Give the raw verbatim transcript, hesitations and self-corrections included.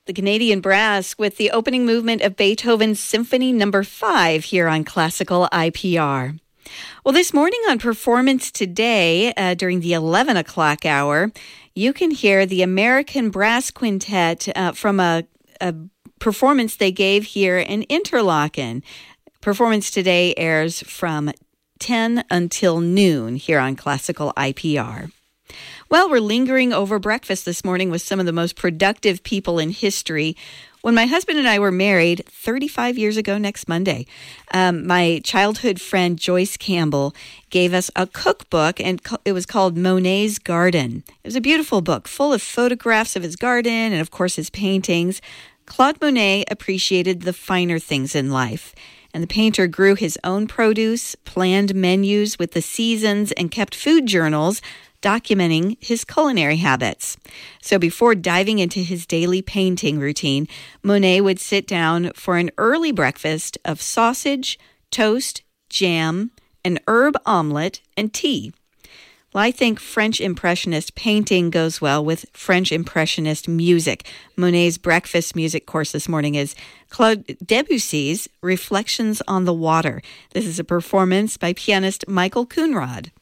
The Canadian Brass with the opening movement of Beethoven's Symphony Number five here on Classical I P R. Well, this morning on Performance Today, uh, during the eleven o'clock hour, you can hear the American Brass Quintet uh, from a, a performance they gave here in Interlaken. Performance Today airs from ten until noon here on Classical I P R. Well, we're lingering over breakfast this morning with some of the most productive people in history. When my husband and I were married thirty-five years ago next Monday, um, my childhood friend Joyce Campbell gave us a cookbook, and it was called Monet's Garden. It was a beautiful book full of photographs of his garden and, of course, his paintings. Claude Monet appreciated the finer things in life, and the painter grew his own produce, planned menus with the seasons, and kept food journals documenting his culinary habits. So before diving into his daily painting routine, Monet would sit down for an early breakfast of sausage, toast, jam, an herb omelet, and tea. Well, I think French Impressionist painting goes well with French Impressionist music. Monet's breakfast music course this morning is Claude Debussy's Reflections on the Water. This is a performance by pianist Michael Coonrod.